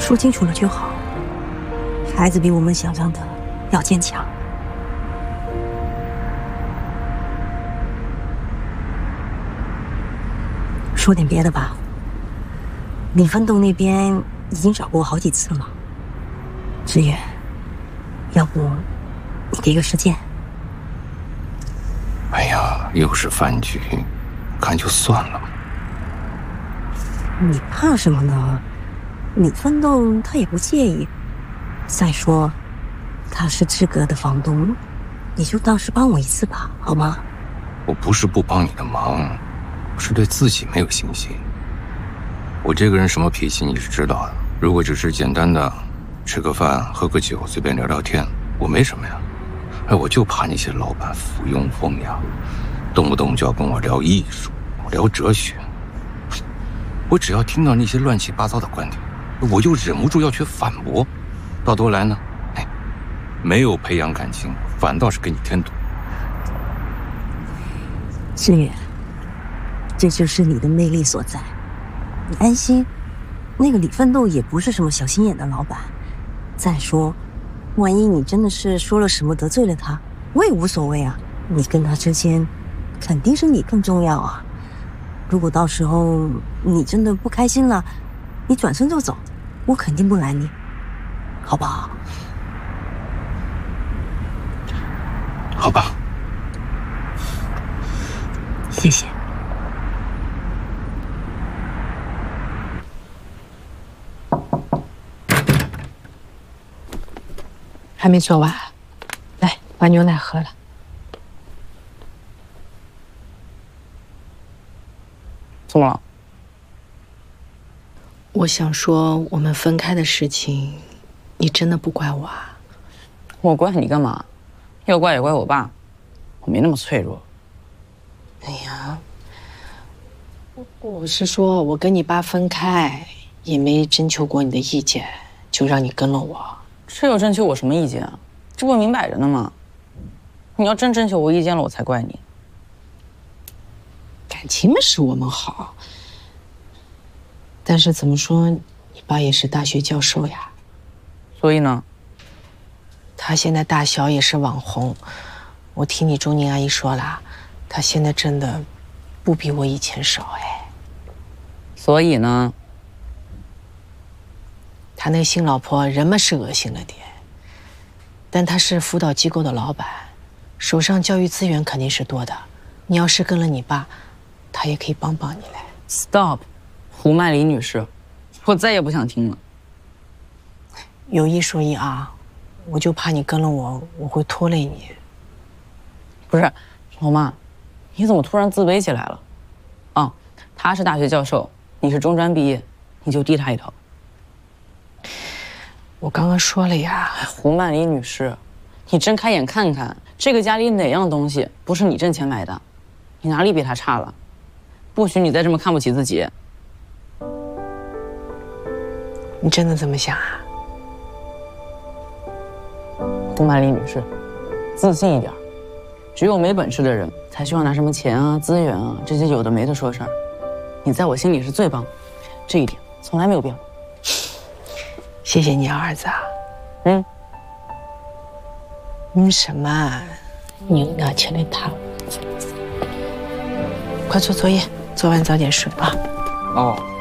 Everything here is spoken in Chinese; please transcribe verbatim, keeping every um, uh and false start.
说清楚了就好。孩子比我们想象的要坚强。说点别的吧。李奋斗那边已经找过我好几次了。志远，要不你给个时间？ 哎呀，又是饭局，看就算了。 你怕什么呢？李奋斗他也不介意。再说，他是志哥的房东，你就当是帮我一次吧，好吗？ 我不是不帮你的忙，我是对自己没有信心。我这个人什么脾气你是知道的。如果只是简单的吃个饭、喝个酒、随便聊聊天，我没什么呀。哎，我就怕那些老板附庸风雅，动不动就要跟我聊艺术、聊哲学。我只要听到那些乱七八糟的观点，我就忍不住要去反驳，到头来呢，哎，没有培养感情，反倒是给你添堵。 志远，这就是你的魅力所在。你安心，那个李奋斗也不是什么小心眼的老板。再说，万一你真的是说了什么得罪了他，我也无所谓啊。你跟他之间，肯定是你更重要啊。如果到时候你真的不开心了，你转身就走，我肯定不拦你，好不好？ 好吧。 谢谢。 还没做完，来把牛奶喝了。 怎么了？ 我想说，我们分开的事情，你真的不怪我啊？ 我怪你干嘛？要怪也怪我爸，我没那么脆弱。 哎呀，我是说，我跟你爸分开，也没征求过你的意见，就让你跟了我。 这有征求我什么意见啊？这不明摆着呢吗？你要真征求我意见了，我才怪你。 感情嘛是我们好，但是怎么说，你爸也是大学教授呀。 所以呢？ 他现在大小也是网红，我听你钟宁阿姨说了，他现在挣的不比我以前少哎。 所以呢？ 他那新老婆人嘛是恶心了点，但他是辅导机构的老板，手上教育资源肯定是多的。你要是跟了你爸，他也可以帮帮你嘞。 Stop， 胡麦黎女士，我再也不想听了。 有一说一啊，我就怕你跟了我，我会拖累你。 不是，老妈，你怎么突然自卑起来了？啊，他是大学教授，你是中专毕业，你就低他一头。 我刚刚说了呀， 胡曼黎女士，你睁开眼看看，这个家里哪样东西不是你挣钱买的？你哪里比他差了？不许你再这么看不起自己。 你真的这么想啊？ 胡曼黎女士，自信一点。只有没本事的人才需要拿什么钱啊、资源啊这些有的没的说事儿。你在我心里是最棒的，这一点从来没有变过。 谢谢你啊，儿子啊。 嗯。 嗯什么？牛奶吃的汤。快做作业，做完早点睡啊。 哦。